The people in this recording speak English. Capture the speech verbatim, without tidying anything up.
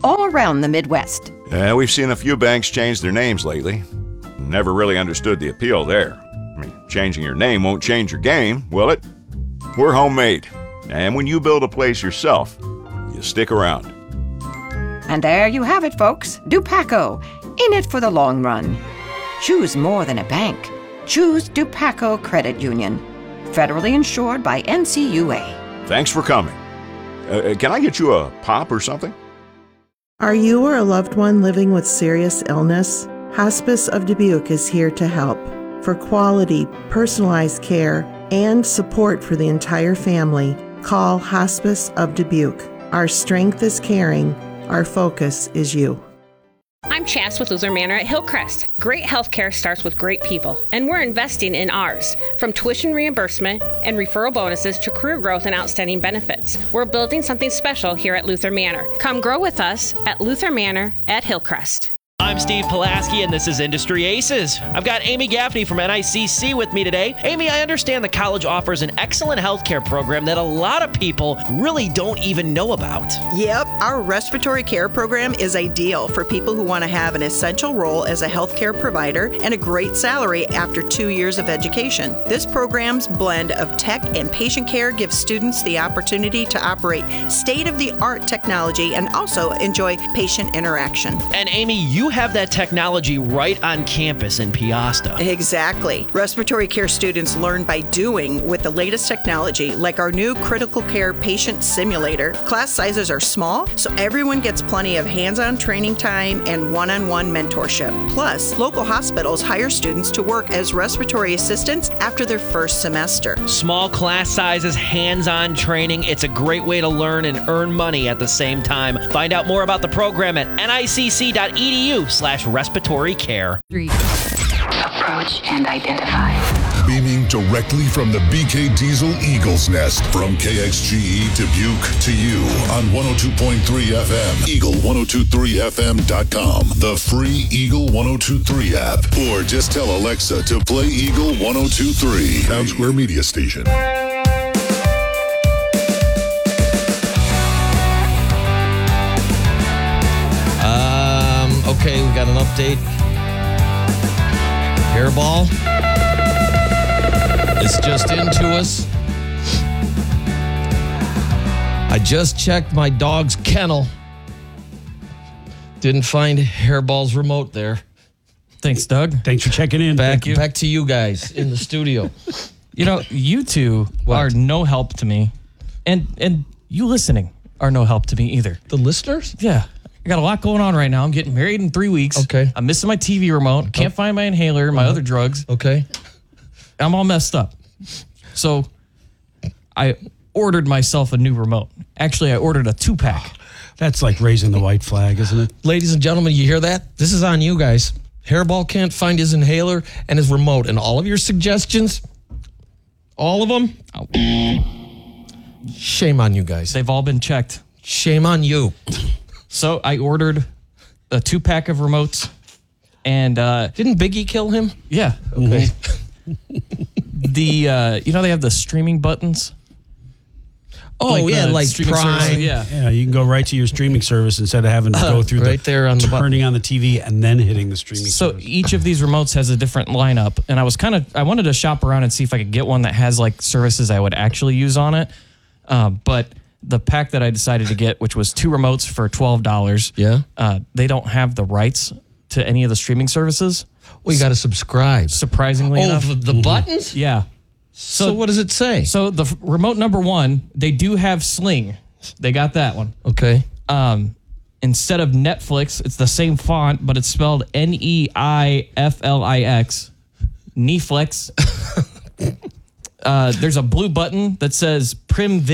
all around the Midwest. Yeah, we've seen a few banks change their names lately. Never really understood the appeal there. I mean, changing your name won't change your game, will it? We're homemade. And when you build a place yourself, you stick around. And there you have it, folks. Dupaco, in it for the long run. Choose more than a bank. Choose Dupaco Credit Union. Federally insured by N C U A. Thanks for coming. Uh, can I get you a pop or something? Are you or a loved one living with serious illness? Hospice of Dubuque is here to help. For quality, personalized care and support for the entire family, call Hospice of Dubuque. Our strength is caring. Our focus is you. I'm Chas with Luther Manor at Hillcrest. Great healthcare starts with great people, and we're investing in ours. From tuition reimbursement and referral bonuses to career growth and outstanding benefits, we're building something special here at Luther Manor. Come grow with us at Luther Manor at Hillcrest. I'm Steve Pulaski, and this is Industry Aces. I've got Amy Gaffney from N I C C with me today. Amy, I understand the college offers an excellent healthcare program that a lot of people really don't even know about. Yep, our respiratory care program is ideal for people who want to have an essential role as a healthcare provider and a great salary after two years of education. This program's blend of tech and patient care gives students the opportunity to operate state-of-the-art technology and also enjoy patient interaction. And Amy, you have that technology right on campus in Piasta. Exactly. Respiratory care students learn by doing with the latest technology, like our new critical care patient simulator. Class sizes are small, so everyone gets plenty of hands-on training time and one-on-one mentorship. Plus, local hospitals hire students to work as respiratory assistants after their first semester. Small class sizes, hands-on training. It's a great way to learn and earn money at the same time. Find out more about the program at nicc.edu slash respiratory care. Three. Approach and identify. Beaming directly from the B K Diesel Eagle's Nest. From K X G E Dubuque to you on one oh two point three F M, Eagle ten twenty-three F M dot com, the free Eagle ten twenty-three app, or just tell Alexa to play Eagle ten twenty-three, Town Square Media Station. Okay, we got an update. Hairball is just into us. I just checked my dog's kennel. Didn't find Hairball's remote there. Thanks, Doug. Thanks for checking in. Back, Thank you. back to you guys in the studio. You know, you two what? are no help to me. And and you listening are no help to me either. The listeners? Yeah. I got a lot going on right now. I'm getting married in three weeks. Okay. I'm missing my T V remote. Can't find my inhaler, my uh-huh. other drugs. Okay. I'm all messed up. So I ordered myself a new remote. Actually, I ordered a two-pack. That's like raising the white flag, isn't it? Ladies and gentlemen, you hear that? This is on you guys. Hairball can't find his inhaler and his remote. And all of your suggestions, all of them, oh. Shame on you guys. They've all been checked. Shame on you. So I ordered a two-pack of remotes, and uh, didn't Biggie kill him? Yeah. Okay. the uh, you know they have the streaming buttons. Oh like yeah, like Prime. Service, yeah, yeah. You can go right to your streaming service instead of having to go through uh, right the there on the turning button. on the T V and then hitting the streaming. So service. each of these remotes has a different lineup, and I was kind of I wanted to shop around and see if I could get one that has like services I would actually use on it, uh, but. The pack that I decided to get, which was two remotes for twelve dollars. Yeah. Uh, they don't have the rights to any of the streaming services. Well, you got to subscribe. Surprisingly oh, enough. the mm-hmm. buttons? Yeah. So, so what does it say? So the f- remote number one, they do have Sling. They got that one. Okay. Um, instead of Netflix, it's the same font, but it's spelled N E I F L I X. Netflix. uh, there's a blue button that says Prim Video.